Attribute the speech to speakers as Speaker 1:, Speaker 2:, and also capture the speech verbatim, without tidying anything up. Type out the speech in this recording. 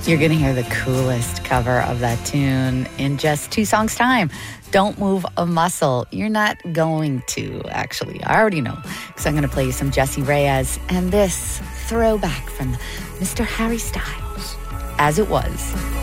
Speaker 1: You're going to hear the coolest cover of that tune in just two songs' time. Don't move a muscle. You're not going to, actually. I already know, because I'm going to play you some Jessie Reyez and this throwback from Mister Harry Styles, As It Was.